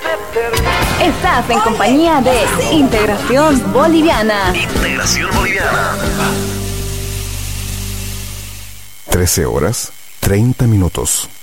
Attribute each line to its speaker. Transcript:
Speaker 1: Estás en compañía de Integración Boliviana.
Speaker 2: Integración Boliviana.
Speaker 3: 13 horas, 30 minutos.